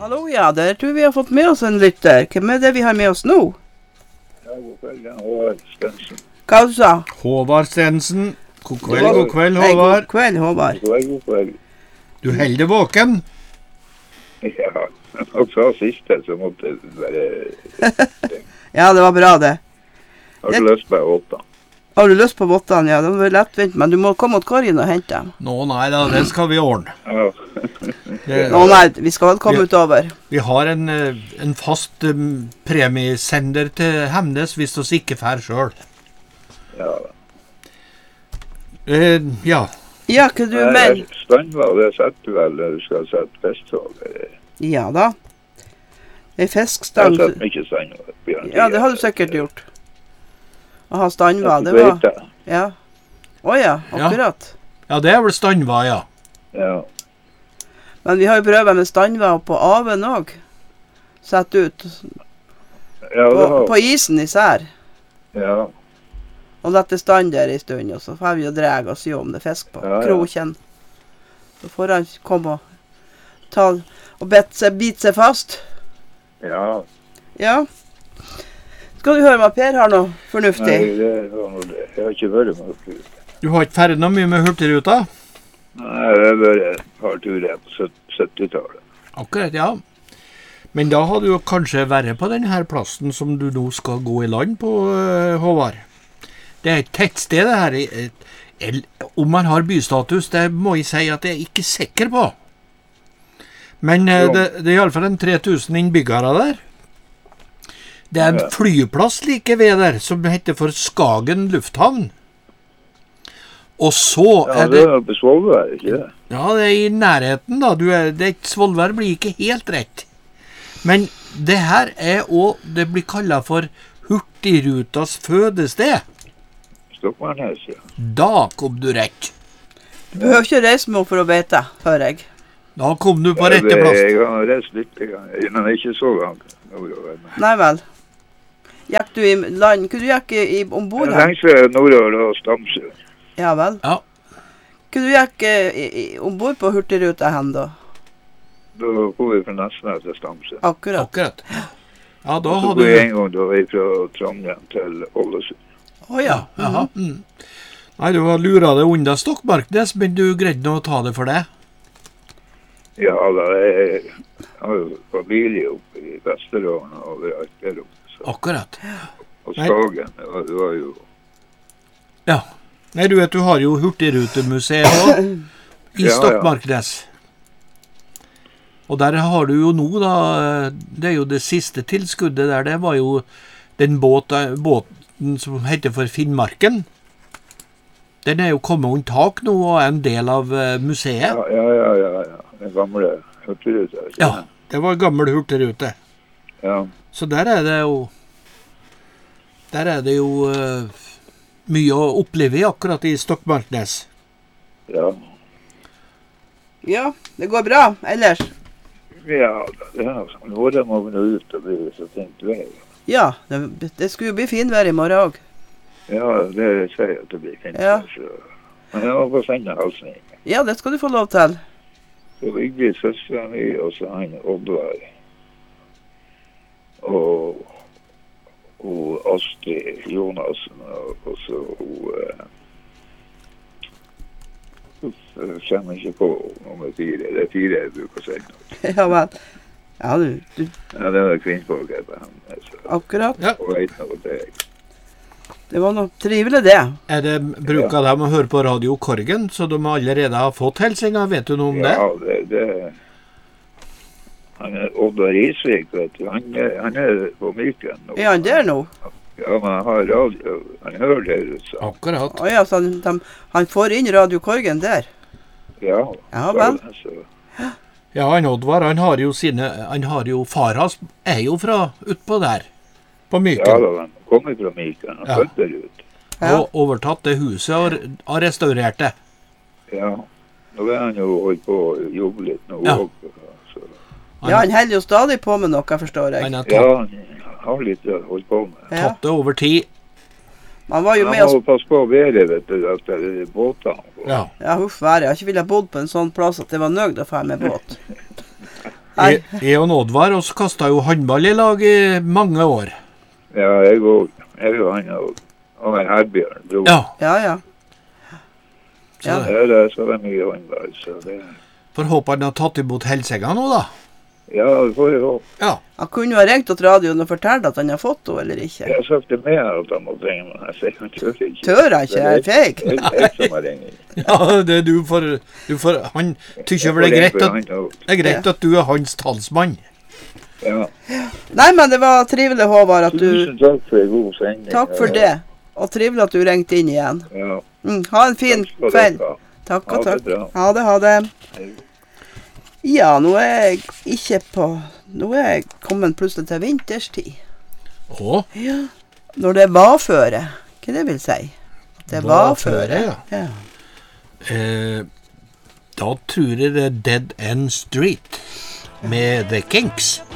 Hallo, ja, der tror vi har fått med oss en lytter. Hvem det vi har med oss nå? Ja, god kveld, Håvard Stensen. Hva du sa? Håvard Stensen. God kveld, Hei, Håvard. god kveld, Håvard. God kveld. Du heldig våken? Ja, og så siste, så måtte det være... Ja, det var bra det. Har du lyst på 8? Har du lyst på bottene? Ja, det var lettvint, men du må komme til Korgen og hente dem. Nå, nei da, det skal vi ordne. Ja. Nå, nei, vi skal vel komme utover. Vi har en fast premiesender til Hemnes hvis vi ikke fær selv. Ja. Ja. Ja, hva du mener? Standvall, det setter du vel når du skal sette festtog. Ja da. En Jeg fiskstang. har sett mye standvall. Ja, det har du sikkert gjort. Å ha standvall, det Det var... var... Ja. Åja, akkurat. Ja, det er vel standva, ja. Ja. Men vi har jo prøvet med standvall på Aven også. Sett ut. Ja, det har... På isen især. Ja. Og lette stand der i stund, og så får vi jo dreg og sy om det fisk på Ja, ja. kroken. Så får han komme og ta og bite seg fast. Ja. Ja. Skal du høre hva Per har noe fornuftig? Nei, det var noe det. Jeg har ikke vært med Hurtigruta. Du har ikke ferdig noe mye med Hurtigruta? Nei, det har vært et par turer på 70-tallet. Akkurat, ja. Men da har du jo kanskje vært på denne plassen som du nå skal gå i land på, Håvard. Det er et tettsted det her. Om man har bystatus, det må jeg si at jeg er ikke sikker på. Men det er i alle fall en 3000 innbyggere der. Det er en flyplass like ved der, som heter for Skagen lufthavn. Og så Ja, det er på Svolvær, ikke det? Ja, det er i nærheten da. Svolvær blir ikke helt rett. Men det her er også, det blir kallet for Hurtigrutas fødested. Stokmarknes, ja. Da kom du rett. Du behøver ikke reise med for å vite, hører jeg. Da kom du på rette plass. Jeg har reist litt, men ikke så langt. Nei vel. Gikk du i land? Kunne du gikk ombord Jeg her? tenkte nordover og Stamsø. Ja vel. Ja. Kunne du gikk ombord på Hurtigruta hen da? Da går vi fra Nesna til Stamsø. Akkurat. Akkurat. Ja, da Så hadde går jeg du... en gang da jeg fra Trondheim til Ålesund. Åja. Jaha. Nei, du var luret deg unna Stokmarknes, men du greide nå å ta det for det. Ja, da jeg har jo familie oppe i Vesterålen og overalt der oppe. Så. Akkurat. Og Skagen, det var jo... Ja. Nei, du vet, du har jo Hurtigrutemuseet også, i Ja, Stokmarknes. Og der har du jo nå da, det er jo det siste tilskuddet der, det var jo den båten som heter for Finnmarken. Den er jo kommet under tak nå og er en del av museet. Ja. Den gamle Hurtigruta. Ja, det var gammel Hurtigrute. Ja. Så der er det jo mye å oppleve i akkurat i Stokmarknes. Ja. Ja, det går bra. Ellers? Ja, det er sånn. Håret må nå ut og bli så fint vei. Ja, det skulle jo bli finvær i morgen også. Ja, det sier jeg at det blir fint. Ja. Så. Men jeg må få sende halsen inn. Ja, det skal du få lov til. Så Vigby, søsteren min, og så han Oddvar. Og Astrid Jonassen, og så jeg kommer ikke på nummer 4. Det er 4 jeg bruker å sende. Ja vel. Ja, du. Ja, det var kvinnfolk her på ham. Akkurat. Ja. Og vet noe til jeg. Det var noe trivelig det. Er det bruker dem å høre på Radio Korgen, så de allerede har fått helsinga? Vet du noe om det? Ja, det han er Oddvar Isvik, vet du. Han er på Myken nå. Er han der nå? Ja, men han har radio. Han hører det ut, så. Akkurat. Åja, så han får inn Radio Korgen der. Ja. Ja vel. Så. Ja, han Oddvar, han har jo far hans er jo fra utpå der, på Ja, Myken. da, han kommer fra Myken og Ja. føtter ut. Ja. Og overtatt det huset og har restaurert det. Ja. Nå er han jo holdt på å jobbe litt nå Ja. også. Så. Ja, han holder jo stadig på med noe, forstår jeg. Han har Ja, tatt, han har litt å holde på med. Ja. tatt det over tid. Han var jo med Han oss. må passe på været, vet du, at det er båtene. Ja. Ja, huff være. Jeg har ikke villet bodd på en sånn plass at det var nøyd å få med båt. Jeg og Oddvar oss kastet jo håndball i lag i mange år. Ja, jeg og han og en Herbjørn dro. Ja, Ja. så Ja. det. Ja, det er så mye håndball, så det... Får håpe han har tatt imot helsenga nå, da. Ja, det får jeg håpe. Ja. Han kunne jo ha ringt til radioen og fortalt at han har fått henne, eller ikke. Jeg har sagt det med at han må ringe, men jeg sier han tør ikke. Tør han ikke, er jeg feig? Det er jeg som har ringt. Ja, det du får han tykker vel det er greit at du er hans talsmann. Ja. Nei, men det var trivelig, Håvard, at du... Tusen takk for en god sending. Takk for det. Og trivelig at du ringte inn igjen. Ja. Ha en fin Takk skal kveld. dere ha. Takk Ha og det takk. bra. Ha det. Hei. Ja, nå er jeg ikke på... Nå er jeg kommet plutselig til vinterstid. Å, Ja. Når det er vaføre. Hva det vil si? At det er vaføre. Vaføre, ja. Ja. Da tror jeg det er Dead End Street med The Kinks.